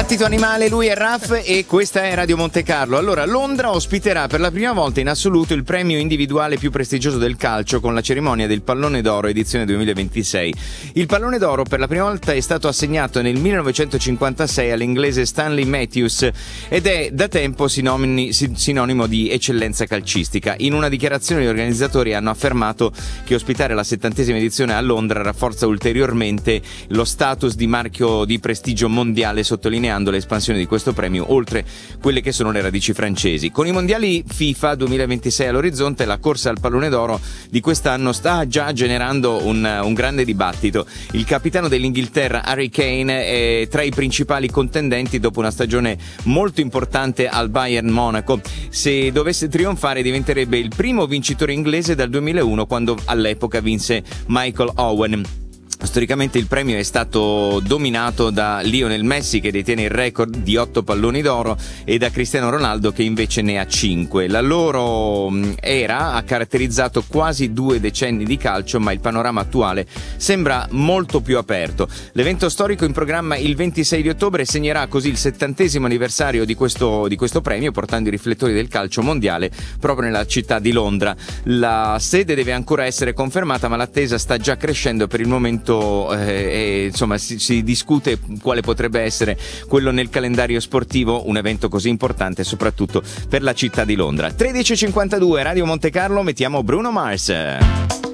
Battito Animale, lui è Raff e questa è Radio Montecarlo. Allora, Londra ospiterà per la prima volta in assoluto il premio individuale più prestigioso del calcio con la cerimonia del Pallone d'Oro edizione 2026. Il Pallone d'Oro per la prima volta è stato assegnato nel 1956 all'inglese Stanley Matthews ed è da tempo sinonimo di eccellenza calcistica. In una dichiarazione gli organizzatori hanno affermato che ospitare la 70esima edizione a Londra rafforza ulteriormente lo status di marchio di prestigio mondiale, sottolineando l'espansione di questo premio oltre quelle che sono le radici francesi. Con i mondiali FIFA 2026 all'orizzonte, la corsa al pallone d'oro di quest'anno sta già generando un grande dibattito. Il capitano dell'Inghilterra Harry Kane è tra i principali contendenti dopo una stagione molto importante al Bayern Monaco. Se dovesse trionfare diventerebbe il primo vincitore inglese dal 2001, quando all'epoca vinse Michael Owen. Storicamente il premio è stato dominato da Lionel Messi, che detiene il record di 8 palloni d'oro, e da Cristiano Ronaldo, che invece ne ha 5. La loro era ha caratterizzato quasi 2 decenni di calcio, ma il panorama attuale sembra molto più aperto. L'evento storico in programma il 26 di ottobre segnerà così il 70° anniversario di questo premio, portando i riflettori del calcio mondiale proprio nella città di Londra. La sede deve ancora essere confermata, ma l'attesa sta già crescendo. Per il momento insomma si discute quale potrebbe essere quello nel calendario sportivo, un evento così importante soprattutto per la città di Londra. 13:52 Radio Montecarlo, mettiamo Bruno Mars.